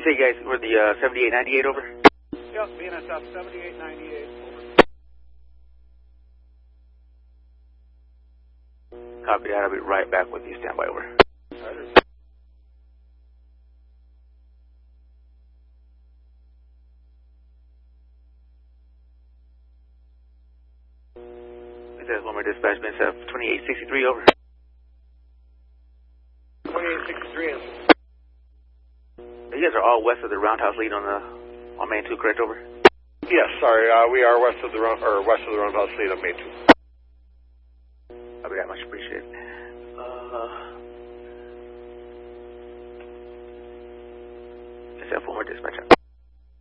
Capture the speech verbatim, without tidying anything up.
You say you guys were the uh, seventy-eight ninety-eight, over? Yep, B N S F seventy-eight ninety-eight, over. Copy that. I'll be right back with you. Stand by, over. This is one more dispatch, B N S F twenty-eight sixty-three, over. twenty-eight sixty-three, answer. You guys are all west of the roundhouse lead on the on main two, correct, over? Yes, sorry, uh, we are west of the round, or west of the roundhouse lead on Main two. I'll be that much appreciated. Uh, let's have one more dispatch.